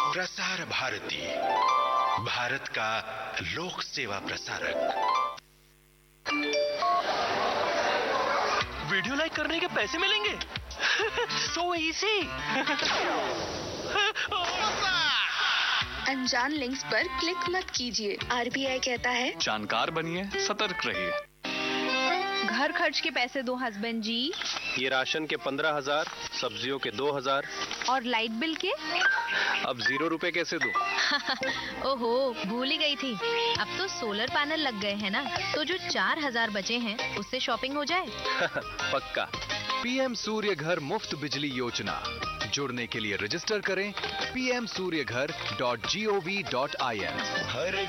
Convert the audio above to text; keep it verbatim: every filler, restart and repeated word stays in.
प्रसार भारती, भारत का लोक सेवा प्रसारक। वीडियो लाइक करने के पैसे मिलेंगे? So easy. अनजान लिंक्स पर क्लिक मत कीजिए। आरबीआई कहता है जानकार बनिए, सतर्क रहिए। घर खर्च के पैसे दो हस्बैंड जी। ये राशन के पंद्रह हजार, सब्जियों के दो हजार और लाइट बिल के? अब जीरो रुपए कैसे दूं? ओहो, भूल ही गई थी। अब तो सोलर पैनल लग गए हैं ना, तो जो चार हजार बचे हैं उससे शॉपिंग हो जाए। पक्का। पीएम सूर्य घर मुफ्त बिजली योजना। जुड़ने के लिए रजिस्टर करें पी एम सूर्य घर dot G O V dot I N.